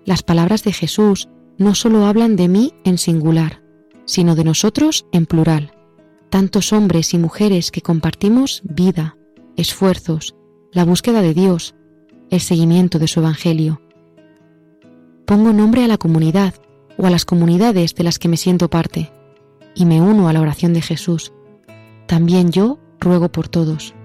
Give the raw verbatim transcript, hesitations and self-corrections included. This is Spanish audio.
Las palabras de Jesús no solo hablan de mí en singular, sino de nosotros en plural, tantos hombres y mujeres que compartimos vida, esfuerzos, la búsqueda de Dios, el seguimiento de su Evangelio. Pongo nombre a la comunidad o a las comunidades de las que me siento parte, y me uno a la oración de Jesús. También yo ruego por todos.